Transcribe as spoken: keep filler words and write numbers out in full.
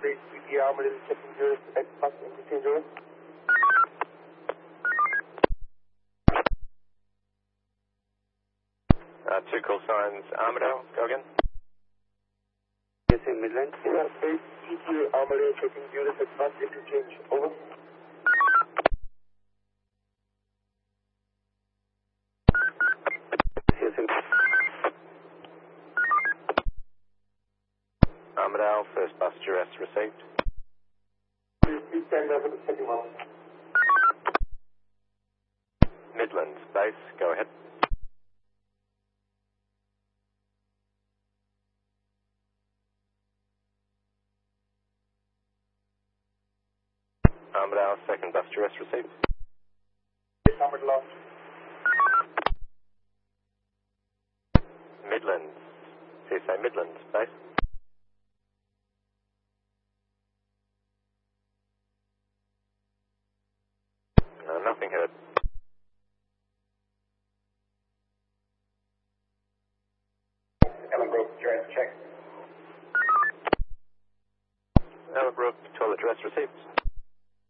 Base P T Armadillo checking yours at bus interchangeable. Uh, two call signs, Armadale, go again. Yes, in Midland. Yeah, Base P T Armadillo checking yours at bus interchange, over. Yes, in Armadale, first bus duress received. Please stand over the second one. Midlands, base, go ahead. Armadale, second bus duress received. Yes, Armadillo. Midlands, C S A Midlands, base. Uh, nothing heard. Ellenbrook, duress check. Ellenbrook, toilet duress received.